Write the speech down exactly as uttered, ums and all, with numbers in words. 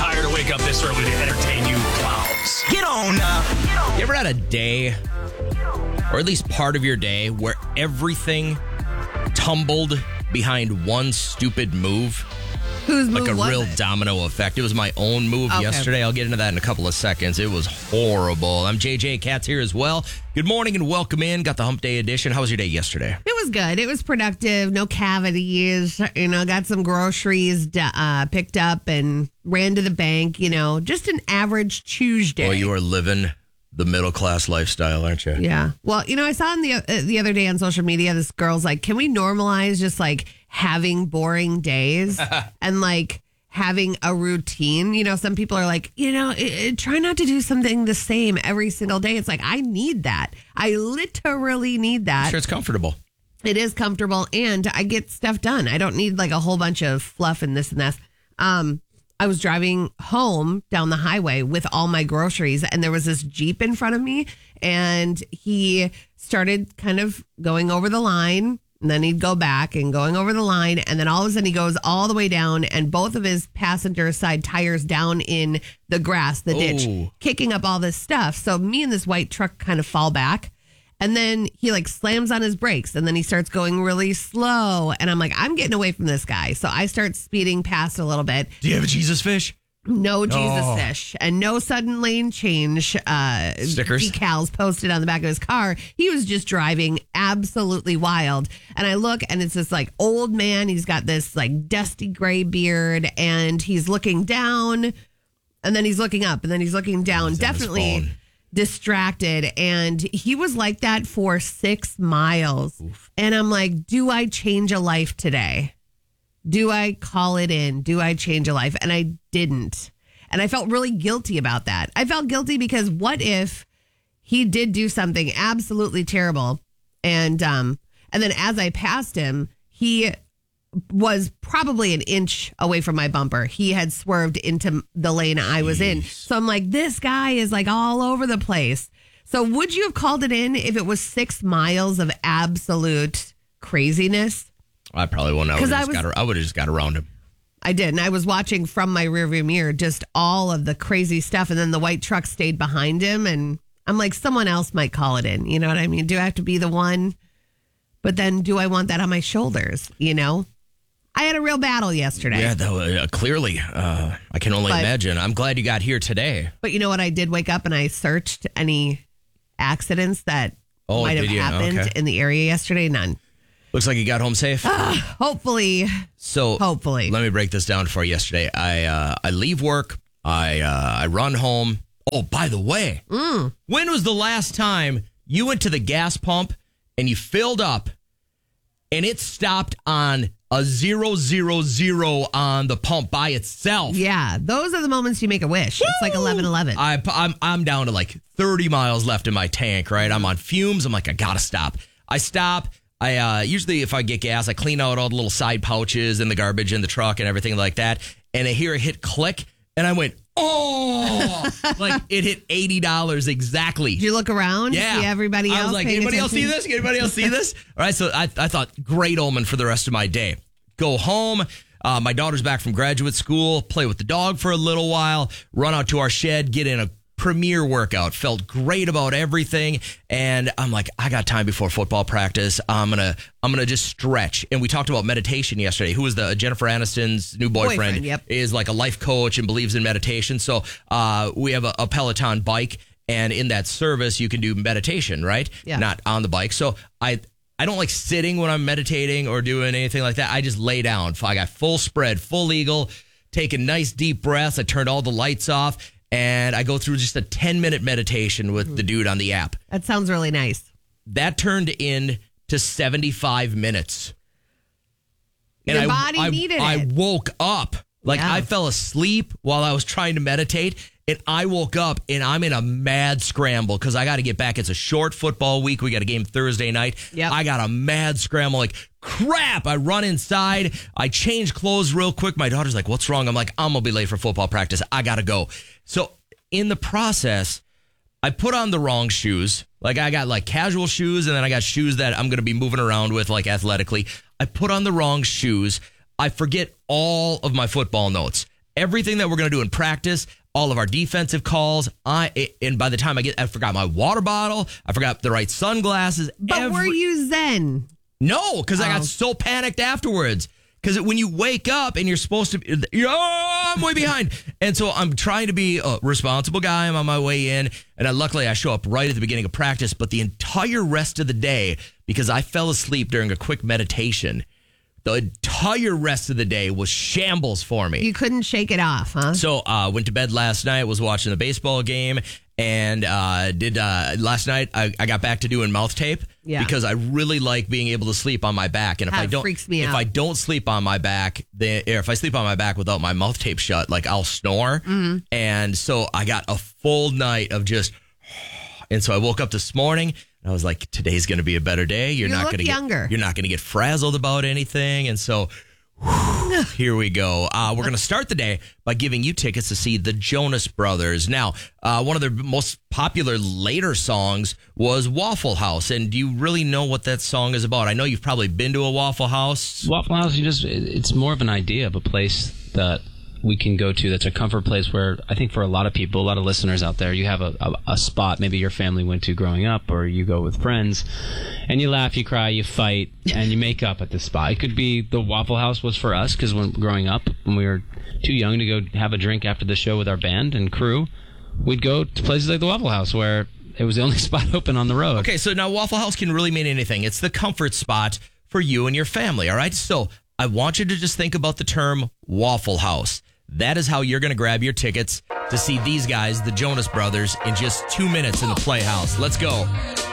fire to wake up this early to entertain you clowns. Get on up. You ever had a day, or at least part of your day, where everything tumbled behind one stupid move? Whose move Like a was real it? domino effect. It was my own move Okay. yesterday. I'll get into that in a couple of seconds. It was horrible. I'm J J. Katz here as well. Good morning and welcome in. Got the Hump Day edition. How was your day yesterday? It was good. It was productive. No cavities. You know, got some groceries uh, picked up and ran to the bank. You know, just an average Tuesday. Well, you are living the middle class lifestyle, aren't you? Yeah. Well, you know, I saw in the uh, the other day on social media, this girl's like, "Can we normalize just like having boring days and like having a routine?" You know, some people are like, you know, it, it, try not to do something the same every single day. It's like, I need that. I literally need that. Sure, it's comfortable. It is comfortable and I get stuff done. I don't need like a whole bunch of fluff and this and that. Um, I was driving home down the highway with all my groceries and there was this Jeep in front of me and he started kind of going over the line and then he'd go back and going over the line. And then all of a sudden he goes all the way down and both of his passenger side tires down in the grass, the ditch, Ooh. kicking up all this stuff. So me and this white truck kind of fall back. And then he like slams on his brakes and then he starts going really slow. And I'm like, I'm getting away from this guy. So I start speeding past a little bit. Do you have a Jesus fish? No Jesus Oh. fish and no sudden lane change uh, Stickers? decals posted on the back of his car. He was just driving absolutely wild. And I look and it's this like old man. He's got this like dusty gray beard and he's looking down and then he's looking up and then he's looking down. He's on his Definitely phone. distracted. And he was like that for six miles. Oof. And I'm like, do I change a life today? Do I call it in? Do I change a life? And I didn't. And I felt really guilty about that. I felt guilty because what if he did do something absolutely terrible? And um, and then as I passed him, he was probably an inch away from my bumper. He had swerved into the lane I was in. So I'm like, this guy is like all over the place. So would you have called it in if it was six miles of absolute craziness? I probably wouldn't. I would 'Cause I have just, was- got, I would have just got around him. I did. And I was watching from my rearview mirror just all of the crazy stuff. And then the white truck stayed behind him. And I'm like, someone else might call it in. You know what I mean? Do I have to be the one? But then do I want that on my shoulders? You know? I had a real battle yesterday. Yeah, though, uh, clearly. Uh, I can only But- imagine. I'm glad you got here today. But you know what? I did wake up and I searched any accidents that Oh, might have did you? happened Okay. in the area yesterday. None. Looks like you got home safe. Hopefully. So Hopefully. let me break this down for yesterday. I uh, I leave work. I uh, I run home. Oh, by the way, Mm. when was the last time you went to the gas pump and you filled up and it stopped on a zero zero zero on the pump by itself? Yeah. Those are the moments you make a wish. It's like eleven eleven. I, I'm I'm down to like thirty miles left in my tank, right? I'm on fumes. I'm like, I gotta stop. I stop. I uh, usually, if I get gas, I clean out all the little side pouches and the garbage in the truck and everything like that. And I hear it hit click, and I went, oh, like it hit eighty dollars exactly. Did you look around? Yeah. See everybody else? I was like, paying anybody else see attention? this? Anybody else see this? All right. So I, I thought, great omen for the rest of my day. Go home. Uh, my daughter's back from graduate school, play with the dog for a little while, run out to our shed, get in a premier workout. Felt great about everything. And I'm like, I got time before football practice. I'm going to, I'm going to just stretch. And we talked about meditation yesterday. Who was the Jennifer Aniston's new boyfriend, Boyfriend, yep. is like a life coach and believes in meditation. So, uh, we have a, a Peloton bike. And in that service, you can do meditation, right? Yeah. Not on the bike. So I I don't like sitting when I'm meditating or doing anything like that. I just lay down. I got full spread, full eagle, taking nice deep breaths. I turned all the lights off, and I go through just a ten-minute meditation with the dude on the app. That sounds really nice. That turned into seventy-five minutes. Your body I, needed I it. woke up. Like, Yeah. I fell asleep while I was trying to meditate, and I woke up, and I'm in a mad scramble because I got to get back. It's a short football week. We got a game Thursday night. Yep. I got a mad scramble. Like, crap. I run inside. I change clothes real quick. My daughter's like, what's wrong? I'm like, I'm going to be late for football practice. I got to go. So, in the process, I put on the wrong shoes. Like, I got like casual shoes, and then I got shoes that I'm going to be moving around with, like, athletically. I put on the wrong shoes. I forget all of my football notes. everything that we're going to do in practice, all of our defensive calls. I and by the time I get, I forgot my water bottle. I forgot the right sunglasses. But every- were you zen? No, because I Oh. got so panicked afterwards. Because when you wake up and you're supposed to be, oh, I'm way behind. And so I'm trying to be a responsible guy. I'm on my way in. And I, luckily, I show up right at the beginning of practice. But the entire rest of the day, because I fell asleep during a quick meditation, the entire rest of the day was shambles for me. You couldn't shake it off, huh? So uh went to bed last night, was watching the baseball game, and uh did uh last night I, I got back to doing mouth tape Yeah. because I really like being able to sleep on my back. And if That I don't freaks me if out. I don't sleep on my back, then or if I sleep on my back without my mouth tape shut, like I'll snore. Mm-hmm. And so I got a full night of just and so I woke up this morning and I was like, today's gonna be a better day. You're You not look gonna younger. get you're not gonna get frazzled about anything. And so here we go. Uh, we're going to start the day by giving you tickets to see the Jonas Brothers. Now, uh, one of their most popular later songs was Waffle House. And do you really know what that song is about? I know you've probably been to a Waffle House. Waffle House, you just it's more of an idea of a place that we can go to that's a comfort place where I think for a lot of people, a lot of listeners out there, you have a, a, a spot maybe your family went to growing up, or you go with friends and you laugh, you cry, you fight, and you make up at the spot. It could be the Waffle House was for us because when growing up, when we were too young to go have a drink after the show with our band and crew, we'd go to places like the Waffle House where it was the only spot open on the road. Okay, so now Waffle House can really mean anything. It's the comfort spot for you and your family, all right? So I want you to just think about the term Waffle House. That is how you're going to grab your tickets to see these guys, the Jonas Brothers, in just two minutes in the Playhouse. Let's go.